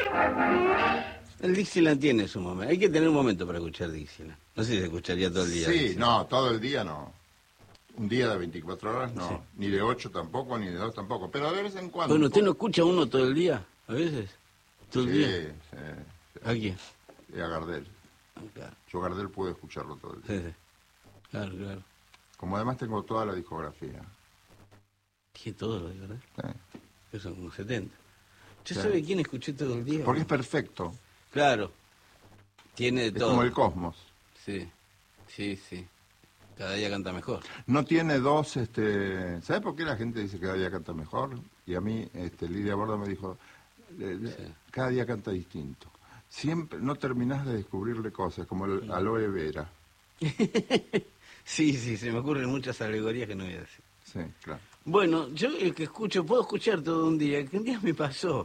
El Dixieland tiene su momento. Hay que tener un momento para escuchar Dixieland. No sé si se escucharía todo el día. Sí, Dixieland. no, todo el día no. Un día de 24 horas no. Sí. Ni de 8 tampoco, ni de 2 tampoco. Pero de vez en cuando. Bueno, ¿usted no escucha uno todo el día? ¿A veces? ¿Todo el día? Sí. ¿A quién? A Gardel. Ah, claro. Yo Gardel puedo escucharlo todo el día. Sí. Claro, claro. Como además tengo toda la discografía. ¿Qué todo lo de verdad? Sí. Que son como 70. ¿Usted Sí. sabe quién escuché todo el día? Porque es perfecto. Claro. Tiene de Es todo. como el cosmos. Sí. Cada día canta mejor. No tiene dos, ¿sabe por qué la gente dice que cada día canta mejor? Y a mí, Lidia Borda me dijo, cada día canta distinto. Siempre, no terminás de descubrirle cosas, como el aloe vera. Sí, se me ocurren muchas alegorías que no voy a decir. Sí, claro. Bueno, yo el que escucho, puedo escuchar todo un día. Que un día me pasó.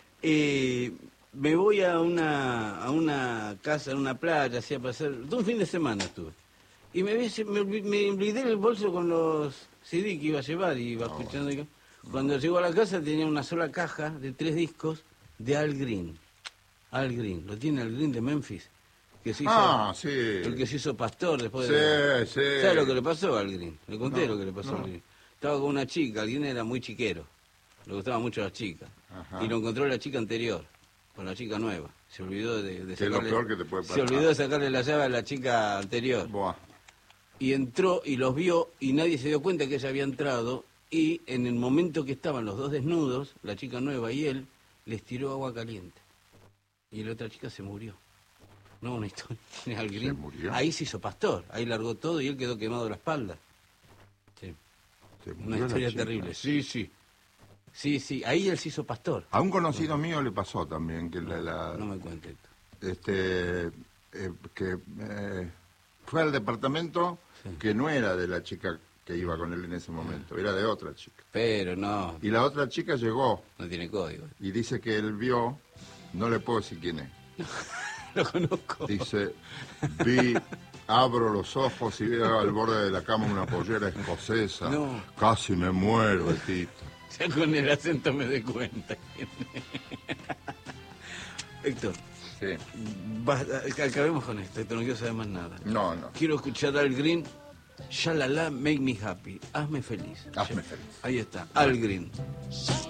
Me voy a una casa, a una playa, así a pasar. Todo un fin de semana estuve. Y me olvidé el bolso con los CD que iba a llevar y iba escuchando. Cuando llegó a la casa tenía una sola caja de 3 discos de Al Green. Al Green, lo tiene Al Green de Memphis. Que se hizo, Sí. El que se hizo pastor después Sí, de... sí. ¿Sabes lo que le pasó a Al Green? Le conté No, lo que le pasó no. a Al Green. Estaba con una chica, Al Green era muy chiquero. Le gustaban mucho las chicas. Ajá. Y lo encontró la chica anterior, con la chica nueva. Se olvidó de Que es lo peor que te puede pasar. Se olvidó de sacarle la llave a la chica anterior. Buah. Y entró y los vio y nadie se dio cuenta que ella había entrado. Y en el momento que estaban los dos desnudos, la chica nueva y él, les tiró agua caliente. Y la otra chica se murió. No, una historia. Al Green. ¿Se murió? Ahí se hizo pastor. Ahí largó todo y él quedó quemado la espalda. Sí. Se murió Una la historia chica. terrible. Sí. Ahí él se hizo pastor. A un conocido mío le pasó también que No me cuente esto. que fue al departamento que no era de la chica que iba con él en ese momento, era de otra chica. Pero no, Y la otra chica llegó no tiene código. y dice que él vio, no le puedo decir quién es, Lo conozco. dice, abro los ojos y veo al borde de la cama una pollera escocesa. No. Casi me muero, el Tito. Ya con el acento me doy cuenta. Héctor, Sí. acabemos con esto. Héctor, no quiero saber más nada. No. Quiero escuchar Al Green. Shalala, make me happy. Hazme feliz. Hazme feliz. Ahí está, Al Green.